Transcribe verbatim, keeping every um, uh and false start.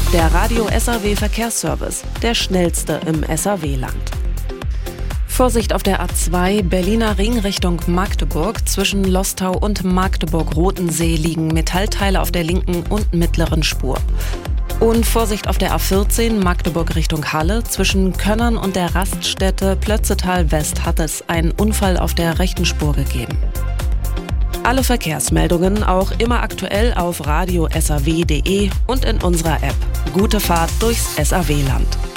Der Radio S R W Verkehrsservice, der schnellste im S R W-Land. Vorsicht auf der A zwei, Berliner Ring Richtung Magdeburg. Zwischen Lostau und Magdeburg-Rotensee liegen Metallteile auf der linken und mittleren Spur. Und Vorsicht auf der A vierzehn, Magdeburg Richtung Halle. Zwischen Könnern und der Raststätte Plötzetal West hat es einen Unfall auf der rechten Spur gegeben. Alle Verkehrsmeldungen auch immer aktuell auf radio s r w punkt d e und in unserer App. Gute Fahrt durchs S R W-Land.